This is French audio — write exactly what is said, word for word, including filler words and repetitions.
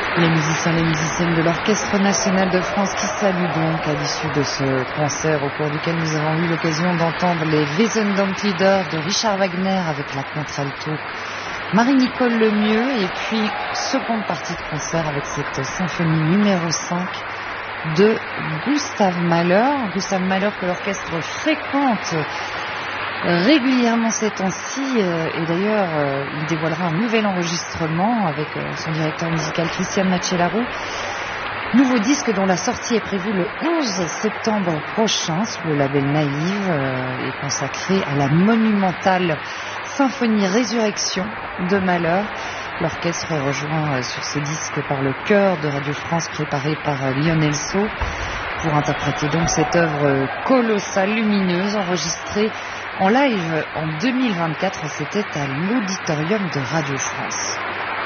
Les musiciens et les musiciennes de l'Orchestre National de France qui saluent donc à l'issue de ce concert au cours duquel nous avons eu l'occasion d'entendre les Wesendonck-Lieder de Richard Wagner avec la contre-alto Marie-Nicole Lemieux, et puis seconde partie de concert avec cette symphonie numéro cinq de Gustav Mahler. Gustav Mahler que l'orchestre fréquente régulièrement ces temps-ci, et d'ailleurs il dévoilera un nouvel enregistrement avec son directeur musical Christian Macellaro. Nouveau disque dont la sortie est prévue le onze septembre prochain sous le label Naïve, et consacré à la monumentale symphonie Résurrection de Mahler. L'orchestre est rejoint sur ce disque par le chœur de Radio France préparé par Lionel Sceau pour interpréter donc cette œuvre colossale, lumineuse, enregistrée en live en deux mille vingt-quatre. C'était à l'auditorium de Radio France.